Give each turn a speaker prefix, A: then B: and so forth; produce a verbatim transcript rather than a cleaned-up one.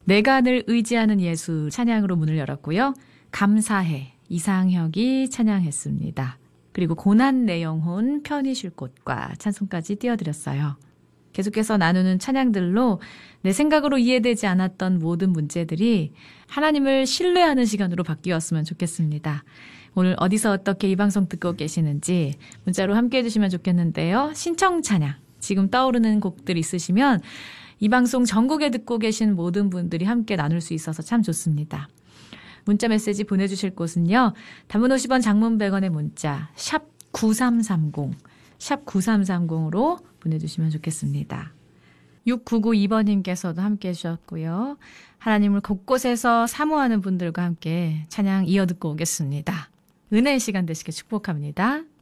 A: 내가 늘 의지하는 예수 찬양으로 문을 열었고요. 감사해 이상혁이 찬양했습니다. 그리고 고난 내 영혼 편히 쉴 곳과 찬송까지 띄워드렸어요. 계속해서 나누는 찬양들로 내 생각으로 이해되지 않았던 모든 문제들이 하나님을 신뢰하는 시간으로 바뀌었으면 좋겠습니다. 오늘 어디서 어떻게 이 방송 듣고 계시는지 문자로 함께해 주시면 좋겠는데요. 신청 찬양, 지금 떠오르는 곡들 있으시면 이 방송 전국에 듣고 계신 모든 분들이 함께 나눌 수 있어서 참 좋습니다. 문자 메시지 보내주실 곳은요. 단문 오십 원, 장문 백 원의 문자 샵 구삼삼공, 샵 구삼삼공으로 보내주시면 좋겠습니다. 육구구이 번님께서도 함께해 주셨고요. 하나님을 곳곳에서 사모하는 분들과 함께 찬양 이어 듣고 오겠습니다. 은혜의 시간 되시길 축복합니다.